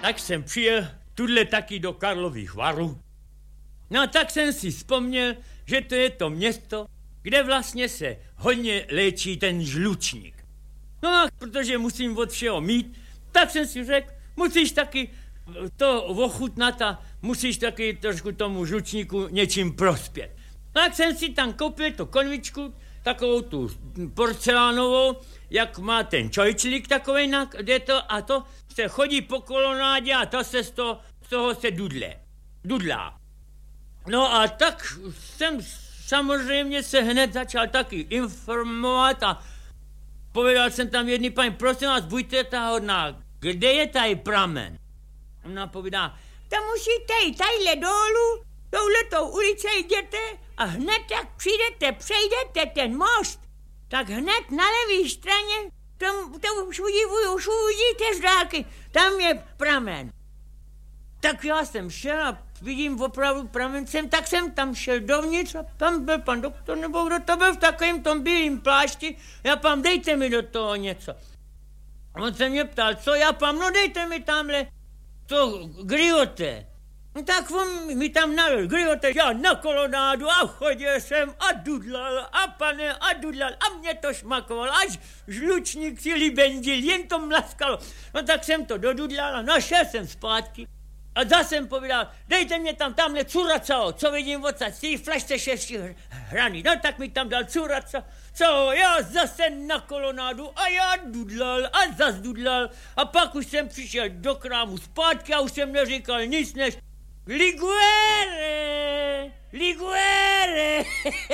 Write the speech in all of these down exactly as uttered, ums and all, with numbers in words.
Tak jsem přijel tudle taky do Karlových Varů. No a tak jsem si vzpomněl, že to je to město, kde vlastně se hodně léčí ten žlučník. No a protože musím od všeho mít, tak jsem si řekl, musíš taky to ochutnat a musíš taky trošku tomu žlučníku něčím prospět. No tak jsem si tam koupil tu konvičku, takovou tu porcelánovou, jak má ten čojčlík takovej, kde to a to se chodí po kolonádě a to se z toho, z toho se dudle, dudlá. No a tak jsem samozřejmě se hned začal taky informovat a povedal jsem tam jedný paní, prosím vás, buďte ta hodná, kde je tady pramen? Ona povídá, tam musíte jít tadyhle dolů, touhletou ulice jděte a hned jak přijdete, přejdete ten most, tak hned na levé straně, tam, tam už, udivuju, už uvidíte z dálky, tam je pramen. Tak já jsem šel a vidím opravdu pramen jsem, tak jsem tam šel dovnitř a tam byl pan doktor, nebo kdo to byl v takovém tom bílým plášti, já pám, dejte mi do toho něco. A on se mě ptal, co já pám, no dejte mi tamhle to griote. No tak on mi tam nalil griote, já na kolonádu a chodil jsem a dudlal a pane a dudlal a mě to šmakoval, až žlučník si libendil, jen to mlaskalo. No tak jsem to dodudlal a našel jsem zpátky. A zase jsem povídal, dejte mě tam tamhle curacao, co vidím odsaď, z té flašce šesti hraní. No tak mi tam dal curacao, co já zase na kolonádu a já dudlal a zas dudlal. A pak už jsem přišel do krámu zpátky a už jsem neříkal nic než Liguere, Liguere.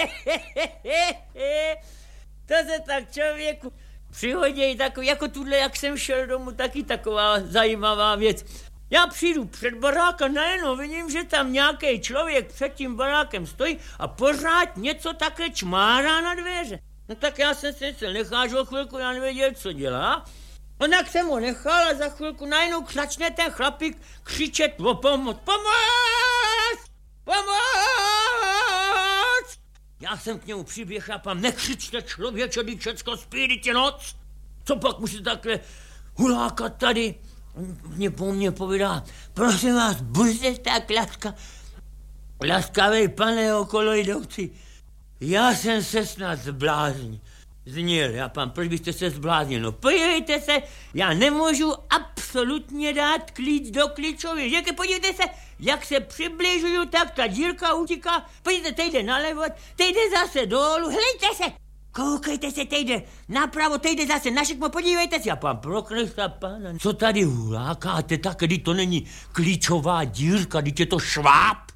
To se tak člověku přihodí takový, jako tuhle, jak jsem šel domů, taky taková zajímavá věc. Já přijdu před barák a najednou vidím, že tam nějaký člověk před tím barákem stojí a pořád něco takhle čmárá na dveře. No tak já jsem se nechážel chvilku, já nevěděl, co dělá. No tak jsem ho nechal a za chvilku najednou začne ten chlapík křičet o pomoc. Pomoc! Pomoc! Já jsem k němu přiběhl a pám, nekřičte člověče, když všecko spí, když je noc. Co pak musí takhle hulákat tady? Mě po mně povídá, prosím vás, buďte tak laska, laskavej, pane okolo jdoucí. Já jsem se snad zbláznil. Zněl, já pán, proč byste se zbláznil? No podívejte se, já nemůžu absolutně dát klíč do klíčové řeky, podívejte se, jak se přibližuju, tak ta dírka utíká, podívejte, teď jde nalevo, teď jde zase dolů, hlejte se, koukejte se, teď jde napravo, teď jde zase na šikmo, podívejte se, a pán Prokrista, pána, co tady hulákáte, tak, když to není klíčová dírka, když je to šváb.